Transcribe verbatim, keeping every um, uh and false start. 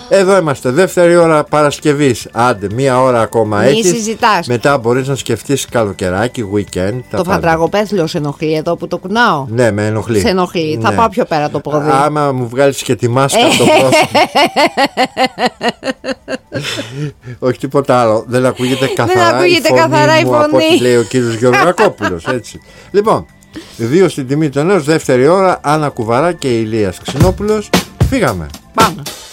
Εδώ είμαστε, δεύτερη ώρα Παρασκευής. Άντε, μία ώρα ακόμα Μη έχεις. συζητάς. Μετά μπορείς να σκεφτείς καλοκαιράκι, weekend. Το φαντραγοπέθλιο σε ενοχλεί εδώ που το κουνάω? Ναι, με ενοχλεί. Σε ενοχλεί, Ναι. θα πάω πιο πέρα το πόδι. Άμα μου βγάλεις και τη μάσκα από το πρόσωπο. Όχι τίποτα άλλο. Δεν ακούγεται καθαρά, ακούγεται η, φωνή καθαρά η μου από φωνή. ό,τι λέει ο κύριος Γεωργακόπουλος. Έτσι. Λοιπόν, δύο στην τιμή των νέων, δεύτερη ώρα, Άννα Κουβαρά και Ηλίας Ξινόπουλος. Φύγαμε. Πάμε.